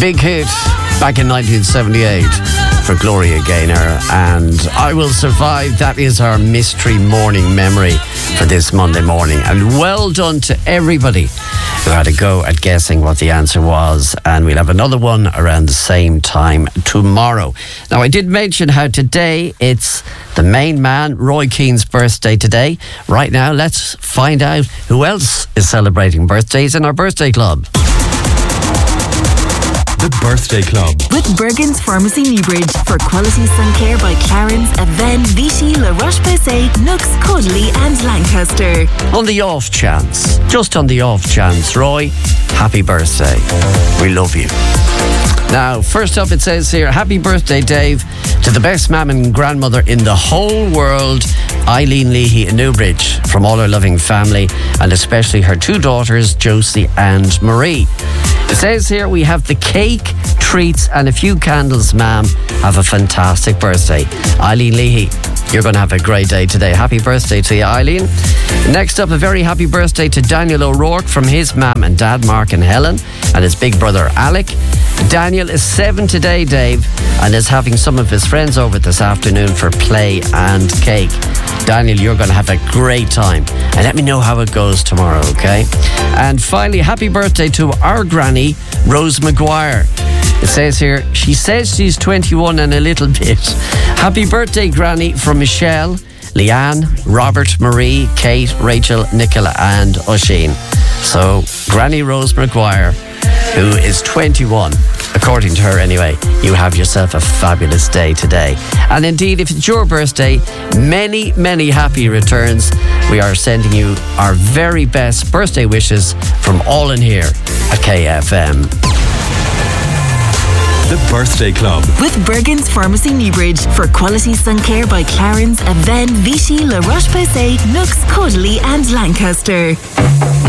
Big hit back in 1978 for Gloria Gaynor, and I Will Survive. That is our mystery morning memory for this Monday morning. And well done to everybody who had a go at guessing what the answer was. And we'll have another one around the same time tomorrow. Now, I did mention how today it's the main man, Roy Keane's birthday today. Right now, let's find out who else is celebrating birthdays in our birthday club. The Birthday Club. With Bergen's Pharmacy Newbridge for quality sun care by Clarence, Aven, Vichy, La Roche-Posay, Nux, Cudley and Lancaster. On the off chance, just on the off chance, Roy, happy birthday. We love you. Now, first up it says here, happy birthday, Dave, to the best mam and grandmother in the whole world, Eileen Leahy in Newbridge, from all her loving family, and especially her two daughters, Josie and Marie. It says here we have the cake, treats and a few candles, ma'am. Have a fantastic birthday. Eileen Leahy, you're going to have a great day today. Happy birthday to you, Eileen. Next up, a very happy birthday to Daniel O'Rourke from his ma'am and dad, Mark and Helen, and his big brother, Alec. Daniel is 7 today, Dave, and is having some of his friends over this afternoon for play and cake. Daniel, you're going to have a great time. And let me know how it goes tomorrow, okay? And finally, happy birthday to our granny, Rose Maguire. It says here, she says she's 21 and a little bit. Happy birthday, Granny, from Michelle, Leanne, Robert, Marie, Kate, Rachel, Nicola and Oisin. So, Granny Rose Maguire, who is 21, according to her anyway, you have yourself a fabulous day today. And indeed, if it's your birthday, many, many happy returns. We are sending you our very best birthday wishes from all in here at KFM. The Birthday Club. With Bergen's Pharmacy Newbridge for quality sun care by Clarence, Aven, Vichy, La Roche-Posay, Nux, Cudley and Lancaster.